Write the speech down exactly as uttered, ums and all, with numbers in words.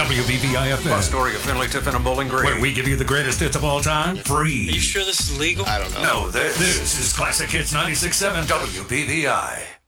W B V I F M. Astoria, Finley, Tiffin, and Bowling Green. Where we give you the greatest hits of all time, free. Are you sure this is legal? I don't know. No, this, this is Classic Hits ninety-six point seven W B V I.